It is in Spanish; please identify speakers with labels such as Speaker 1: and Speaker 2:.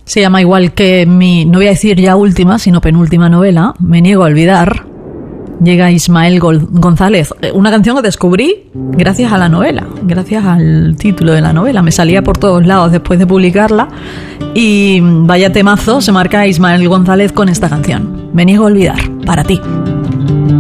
Speaker 1: Se llama igual que mi, no voy a decir ya última, sino penúltima novela, Me niego a olvidar. Llega Ismael González, una canción que descubrí gracias a la novela, gracias al título de la novela. Me salía por todos lados después de publicarla y vaya temazo se marca Ismael González con esta canción. Me niego a olvidar, para ti.